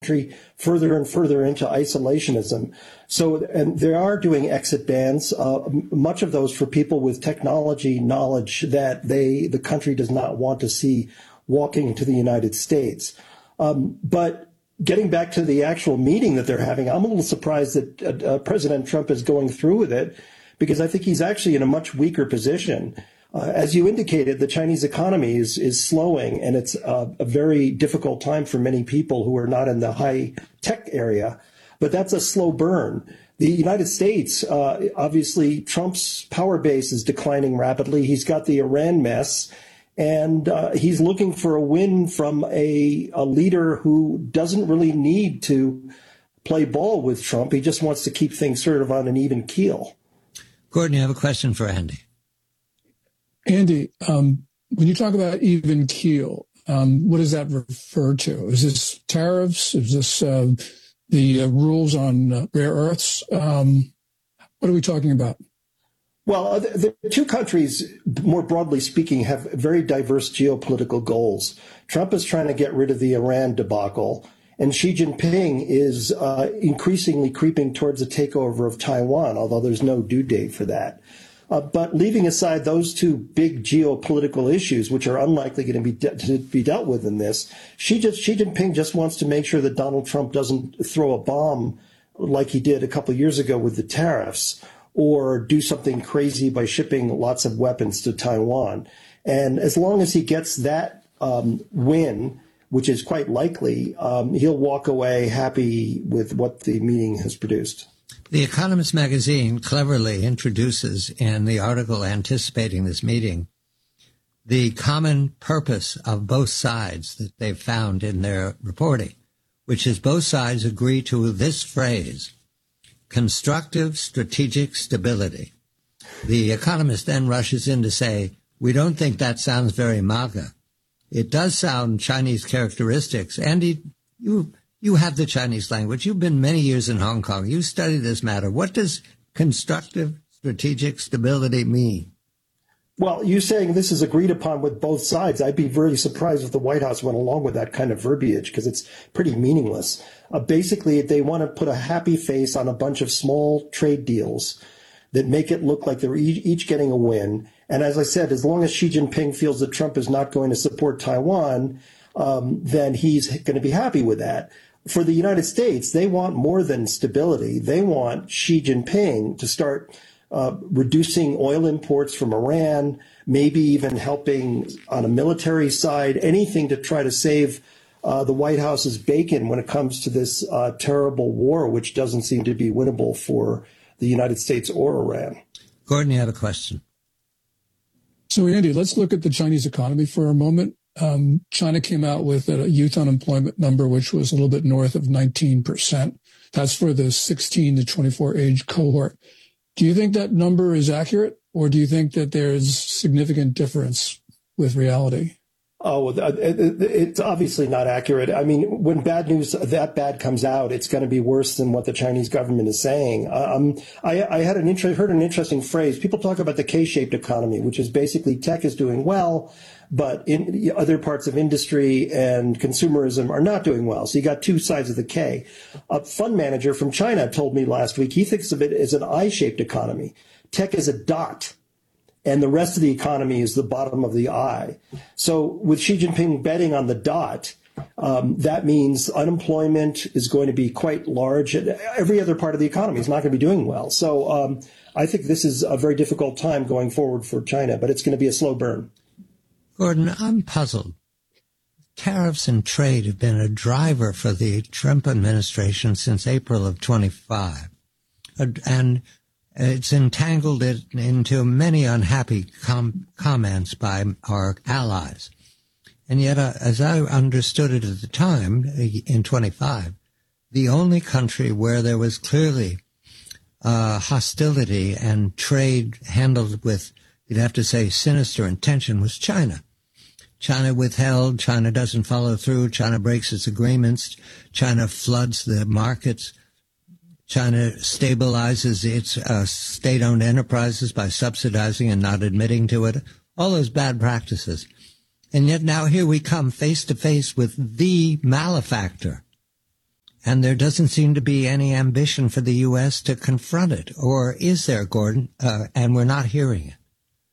further and further into isolationism. So, and they are doing exit bans, much of those for people with technology knowledge that the country does not want to see walking into the United States. But getting back to the actual meeting that they're having, I'm a little surprised that President Trump is going through with it, because I think he's actually in a much weaker position. As you indicated, the Chinese economy is slowing, and it's a very difficult time for many people who are not in the high tech area. But that's a slow burn. The United States, obviously, Trump's power base is declining rapidly. He's got the Iran mess, and he's looking for a win from a leader who doesn't really need to play ball with Trump. He just wants to keep things sort of on an even keel. Gordon, you have a question for Andy. Andy, when you talk about even keel, what does that refer to? Is this tariffs? Is this the rules on rare earths? What are we talking about? Well, the two countries, more broadly speaking, have very diverse geopolitical goals. Trump is trying to get rid of the Iran debacle, and Xi Jinping is increasingly creeping towards a takeover of Taiwan, although there's no due date for that. But leaving aside those two big geopolitical issues, which are unlikely going to be dealt with in this, Xi Jinping just wants to make sure that Donald Trump doesn't throw a bomb like he did a couple of years ago with the tariffs, or do something crazy by shipping lots of weapons to Taiwan. And as long as he gets that win, which is quite likely, he'll walk away happy with what the meeting has produced. The Economist magazine cleverly introduces in the article anticipating this meeting the common purpose of both sides that they've found in their reporting, which is both sides agree to this phrase: constructive strategic stability. The Economist then rushes in to say, we don't think that sounds very MAGA. It does sound Chinese characteristics. Andy, you have the Chinese language. You've been many years in Hong Kong. You study this matter. What does constructive strategic stability mean? Well, you saying this is agreed upon with both sides, I'd be very surprised if the White House went along with that kind of verbiage, because it's pretty meaningless. Basically, they want to put a happy face on a bunch of small trade deals that make it look like they're each getting a win. And as I said, as long as Xi Jinping feels that Trump is not going to support Taiwan, then he's going to be happy with that. For the United States, they want more than stability. They want Xi Jinping to start reducing oil imports from Iran, maybe even helping on a military side, anything to try to save the White House's bacon when it comes to this terrible war, which doesn't seem to be winnable for the United States or Iran. Gordon, you have a question. So, Andy, let's look at the Chinese economy for a moment. China came out with a youth unemployment number, which was a little bit north of 19%. That's for the 16 to 24 age cohort. Do you think that number is accurate, or do you think that there's significant difference with reality? Oh, it's obviously not accurate. I mean, when bad news that bad comes out, it's going to be worse than what the Chinese government is saying. I heard an interesting phrase. People talk about the K-shaped economy, which is basically tech is doing well, but in other parts of industry and consumerism are not doing well. So you got two sides of the K. A fund manager from China told me last week he thinks of it as an I-shaped economy. Tech is a dot, and the rest of the economy is the bottom of the I. So with Xi Jinping betting on the dot, that means unemployment is going to be quite large. Every other part of the economy is not going to be doing well. So I think this is a very difficult time going forward for China, but it's going to be a slow burn. Gordon, I'm puzzled. Tariffs and trade have been a driver for the Trump administration since April of 25. And it's entangled it into many unhappy comments by our allies. And yet, as I understood it at the time, in 25, the only country where there was clearly hostility and trade handled with, you'd have to say, sinister intention was China. China withheld, China doesn't follow through, China breaks its agreements, China floods the markets, China stabilizes its state-owned enterprises by subsidizing and not admitting to it, all those bad practices. And yet now here we come face to face with the malefactor and there doesn't seem to be any ambition for the U.S. to confront it. Or is there, Gordon? And we're not hearing it.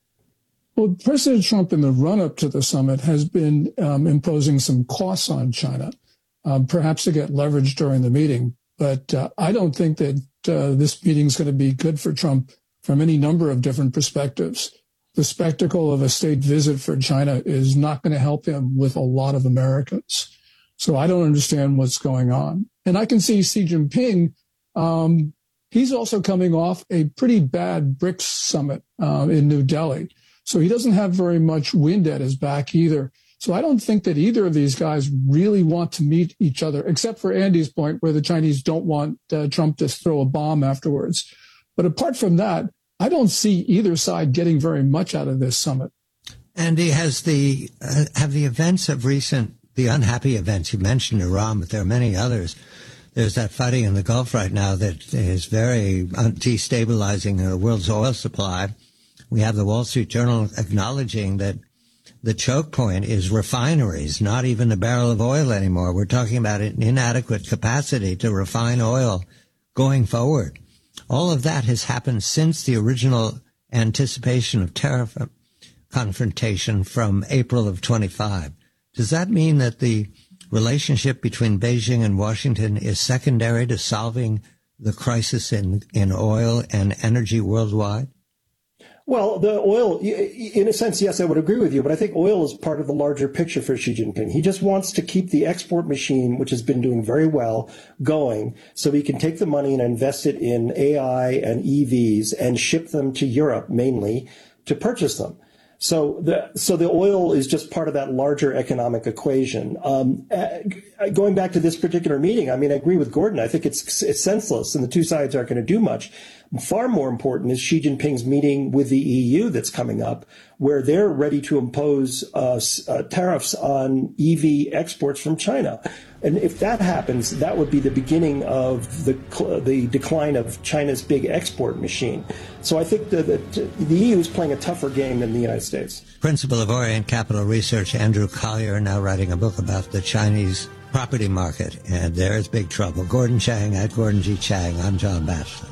Well, President Trump in the run-up to the summit has been imposing some costs on China, perhaps to get leverage during the meeting. But I don't think that this meeting is going to be good for Trump from any number of different perspectives. The spectacle of a state visit for China is not going to help him with a lot of Americans. So I don't understand what's going on. And I can see Xi Jinping, he's also coming off a pretty bad BRICS summit in New Delhi. So he doesn't have very much wind at his back either. So I don't think that either of these guys really want to meet each other, except for Andy's point where the Chinese don't want Trump to throw a bomb afterwards. But apart from that, I don't see either side getting very much out of this summit. Andy, have the events of recent, the unhappy events, you mentioned Iran, but there are many others. There's that fighting in the Gulf right now that is very destabilizing the world's oil supply. We have the Wall Street Journal acknowledging that the choke point is refineries, not even a barrel of oil anymore. We're talking about an inadequate capacity to refine oil going forward. All of that has happened since the original anticipation of tariff confrontation from April of 25. Does that mean that the relationship between Beijing and Washington is secondary to solving the crisis in oil and energy worldwide? Well, the oil, in a sense, yes, I would agree with you, but I think oil is part of the larger picture for Xi Jinping. He just wants to keep the export machine, which has been doing very well, going, so he can take the money and invest it in AI and EVs and ship them to Europe mainly to purchase them. So the oil is just part of that larger economic equation. Going back to this particular meeting, I mean, I agree with Gordon. I think it's senseless, and the two sides aren't going to do much. Far more important is Xi Jinping's meeting with the EU that's coming up, where they're ready to impose tariffs on EV exports from China. And if that happens, that would be the beginning of the decline of China's big export machine. So I think that the EU is playing a tougher game than the United States. Principal of Orient Capital Research, Andrew Collier, now writing a book about the Chinese property market, and there is big trouble. Gordon Chang at Gordon G. Chang. I'm John Batchelor.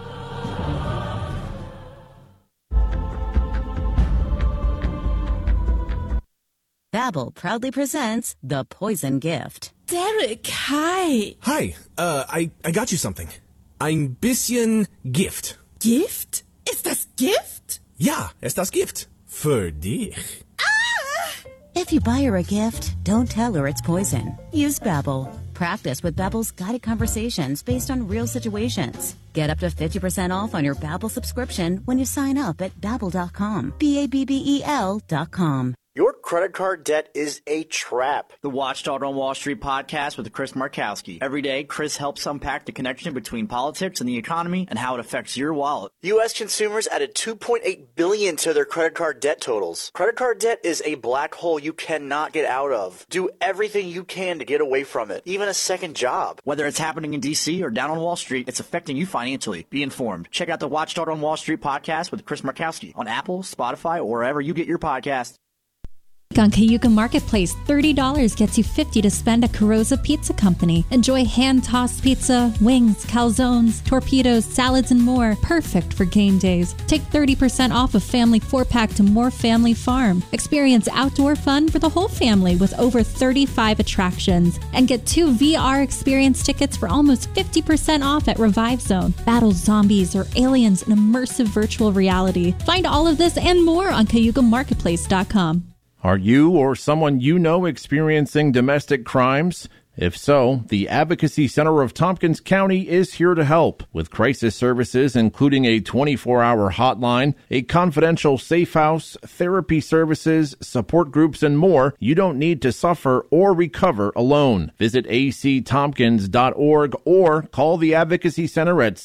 Babbel proudly presents The Poison Gift. Derek, hi. Hi, I got you something. Ein bisschen Gift. Gift? Ist das Gift? Ja, ist das Gift. Für dich. If you buy her a gift, don't tell her it's poison. Use Babbel. Practice with Babbel's guided conversations based on real situations. Get up to 50% off on your Babbel subscription when you sign up at Babbel.com. Babbel.com. Your credit card debt is a trap. The Watchdog on Wall Street podcast with Chris Markowski. Every day, Chris helps unpack the connection between politics and the economy and how it affects your wallet. U.S. consumers added $2.8 billion to their credit card debt totals. Credit card debt is a black hole you cannot get out of. Do everything you can to get away from it, even a second job. Whether it's happening in D.C. or down on Wall Street, it's affecting you financially. Be informed. Check out the Watchdog on Wall Street podcast with Chris Markowski on Apple, Spotify, or wherever you get your podcasts. On Cayuga Marketplace, $30 gets you $50 to spend at Carosa Pizza Company. Enjoy hand-tossed pizza, wings, calzones, torpedoes, salads, and more. Perfect for game days. Take 30% off a family 4-pack to More Family Farm. Experience outdoor fun for the whole family with over 35 attractions. And get 2 VR experience tickets for almost 50% off at Revive Zone. Battle zombies or aliens in immersive virtual reality. Find all of this and more on CayugaMarketplace.com. Are you or someone you know experiencing domestic crimes? If so, the Advocacy Center of Tompkins County is here to help with crisis services, including a 24-hour hotline, a confidential safe house, therapy services, support groups, and more. You don't need to suffer or recover alone. Visit actompkins.org or call the Advocacy Center at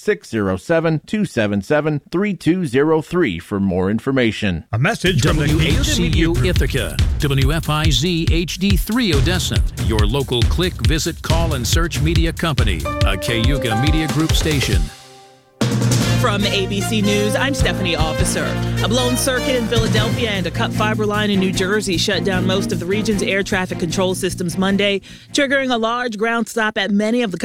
607-277-3203 for more information. A message from WHCU Ithaca, WFIZ HD3 Odessa, your local click, visit, call, and search media company, a Cayuga Media Group station. From ABC News, I'm Stephanie Officer. A blown circuit in Philadelphia and a cut fiber line in New Jersey shut down most of the region's air traffic control systems Monday, triggering a large ground stop at many of the